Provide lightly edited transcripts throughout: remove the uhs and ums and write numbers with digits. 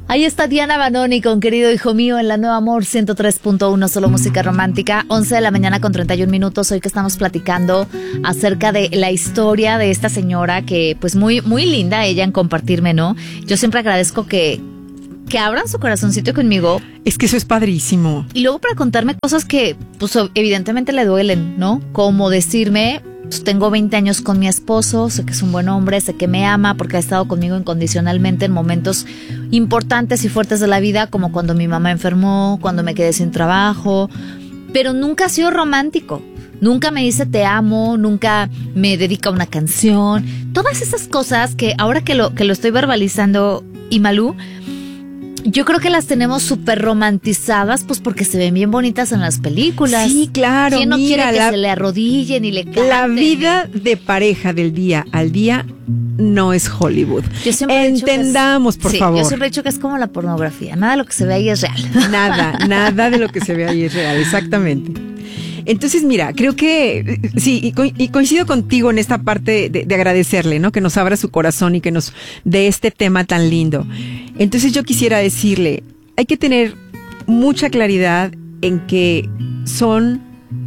Ahí está Diana Banoni con Querido Hijo Mío en la Nueva Amor 103.1, solo música romántica, 11 de la mañana con 31 minutos. Hoy que estamos platicando acerca de la historia de esta señora que pues muy, muy linda ella en compartirme, ¿no? Yo siempre agradezco que abran su corazoncito conmigo. Es que eso es padrísimo. Y luego para contarme cosas que pues evidentemente le duelen, ¿no? Como decirme... Pues tengo 20 años con mi esposo, sé que es un buen hombre, sé que me ama porque ha estado conmigo incondicionalmente en momentos importantes y fuertes de la vida, como cuando mi mamá enfermó, cuando me quedé sin trabajo, pero nunca ha sido romántico. Nunca me dice te amo, nunca me dedica una canción. Todas esas cosas que ahora que lo estoy verbalizando, Imalú, yo creo que las tenemos súper romantizadas, pues porque se ven bien bonitas en las películas. Sí, claro. ¿Quién no quiere que se le arrodillen y le canten? La vida de pareja del día al día no es Hollywood. Entendamos, por favor. Yo siempre he dicho que es como la pornografía. Nada de lo que se ve ahí es real. Nada de lo que se ve ahí es real, exactamente. Entonces, mira, creo que sí, y coincido contigo en esta parte de agradecerle, ¿no? Que nos abra su corazón y que nos dé este tema tan lindo. Entonces yo quisiera decirle, hay que tener mucha claridad en que son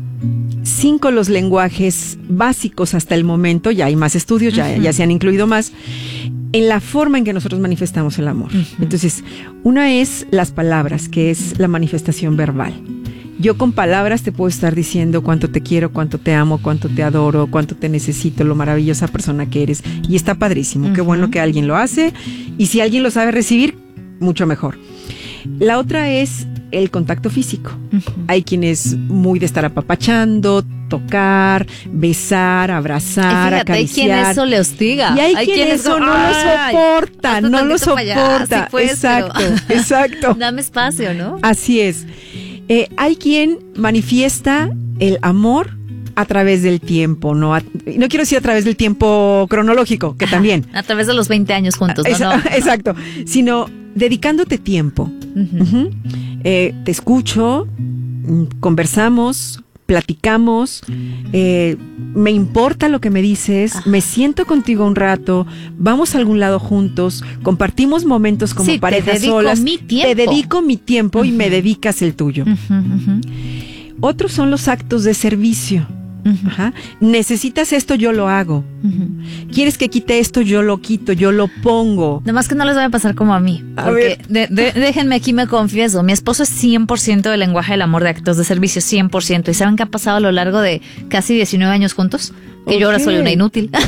5 los lenguajes básicos hasta el momento, ya hay más estudios, ya se han incluido más, en la forma en que nosotros manifestamos el amor. Entonces, una es las palabras, que es la manifestación verbal. Yo con palabras te puedo estar diciendo cuánto te quiero, cuánto te amo, cuánto te adoro, cuánto te necesito, lo maravillosa persona que eres. Y está padrísimo. Qué bueno que alguien lo hace. Y si alguien lo sabe recibir, mucho mejor. La otra es el contacto físico. Hay quienes muy de estar apapachando, tocar, besar, abrazar, acariciar. Hay quien eso le hostiga. Y hay quien eso no lo soporta, no lo soporta. Exacto. Dame espacio, ¿no? Así es. Hay quien manifiesta el amor a través del tiempo, no quiero decir a través del tiempo cronológico, que también. A través de los 20 años juntos, ¿no? Exacto, sino dedicándote tiempo. Te escucho, conversamos, platicamos, me importa lo que me dices, me siento contigo un rato, vamos a algún lado juntos, compartimos momentos como parejas solas, te dedico mi tiempo y me dedicas el tuyo. Otros son los actos de servicio. Necesitas esto, yo lo hago. Quieres que quite esto, yo lo quito, yo lo pongo. Nada más que no les vaya a pasar como a mí. Porque déjenme aquí me confieso. Mi esposo es 100% del lenguaje del amor, de actos de servicio, 100%. ¿Y saben qué ha pasado a lo largo de casi 19 años juntos? Que yo ahora soy una inútil. Yo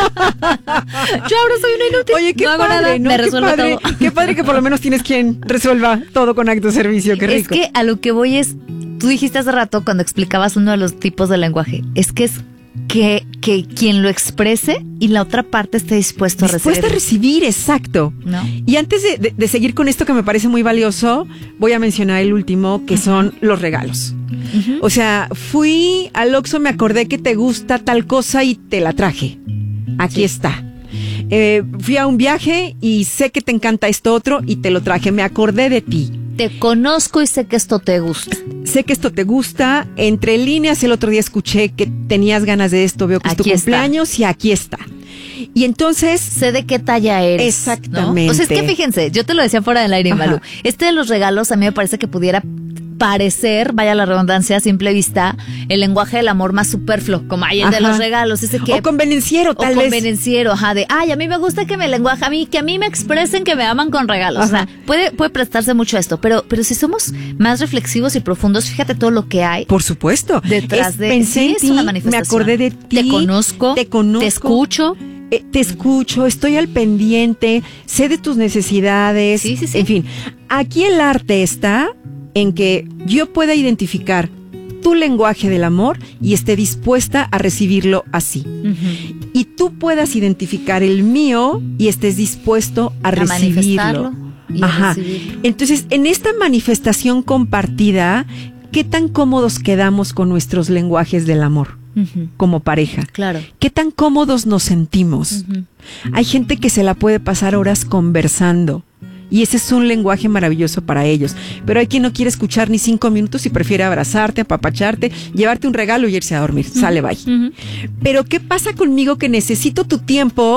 ahora soy una inútil. Oye, qué no hago padre, nada, ¿no? me resuelve todo. Qué padre que por lo menos tienes quien resuelva todo con actos de servicio, qué rico. Es que a lo que voy es, tú dijiste hace rato cuando explicabas uno de los tipos de lenguaje, es que es que quien lo exprese y la otra parte esté dispuesto a recibir, exacto. ¿No? Y antes de seguir con esto que me parece muy valioso, voy a mencionar el último, que son los regalos. O sea, fui al Oxxo, me acordé que te gusta tal cosa y te la traje. Aquí está. Fui a un viaje y sé que te encanta esto otro y te lo traje. Me acordé de ti. Te conozco y sé que esto te gusta. Sé que esto te gusta. Entre líneas, el otro día escuché que tenías ganas de esto. Veo que es tu cumpleaños y aquí está. Y entonces... sé de qué talla eres. Exactamente. ¿No? O sea, es que fíjense, yo te lo decía fuera del aire, Malú. De los regalos a mí me parece que pudiera parecer, vaya la redundancia, a simple vista, el lenguaje del amor más superfluo, como hay el de los regalos, ese que... O convenenciero, tal vez. O convenenciero, de, a mí me gusta que me lenguaje, que a mí me expresen que me aman con regalos. O sea, puede prestarse mucho a esto, pero si somos más reflexivos y profundos, fíjate todo lo que hay. Por supuesto. Detrás de... Pensé en ti, una manifestación. me acordé de ti. Te conozco. Te escucho. Te escucho, estoy al pendiente, sé de tus necesidades. Sí. En fin, aquí el arte está en que yo pueda identificar tu lenguaje del amor y esté dispuesta a recibirlo así. Y tú puedas identificar el mío y estés dispuesto a recibirlo. Recibirlo. Entonces, en esta manifestación compartida, ¿qué tan cómodos quedamos con nuestros lenguajes del amor? Como pareja. Claro. ¿Qué tan cómodos nos sentimos? Hay gente que se la puede pasar horas conversando. Y ese es un lenguaje maravilloso para ellos. Pero hay quien no quiere escuchar ni 5 minutos y prefiere abrazarte, apapacharte, llevarte un regalo y irse a dormir. Sale, bye. Pero ¿qué pasa conmigo que necesito tu tiempo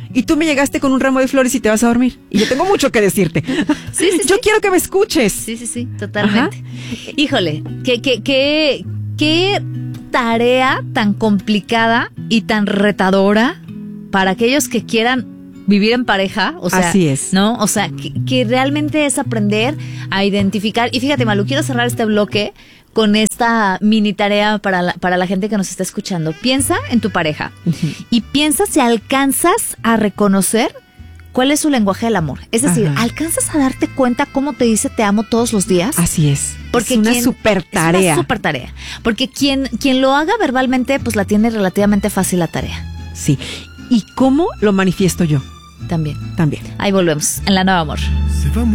y tú me llegaste con un ramo de flores y te vas a dormir. Y yo tengo mucho que decirte. Sí, yo quiero que me escuches. Sí, totalmente. Ajá. Híjole, qué tarea tan complicada y tan retadora para aquellos que quieran vivir en pareja, o sea, así es, ¿no? O sea, que realmente es aprender a identificar. Y fíjate, Malu, quiero cerrar este bloque con esta mini tarea para la gente que nos está escuchando. Piensa en tu pareja y piensa si alcanzas a reconocer cuál es su lenguaje del amor. Es decir, ¿alcanzas a darte cuenta cómo te dice te amo todos los días? Así es. Porque es una super tarea. Es una super tarea. Porque quien lo haga verbalmente, pues la tiene relativamente fácil la tarea. Sí. ¿Y cómo lo manifiesto yo? También. También. Ahí volvemos, en La Nueva Amor.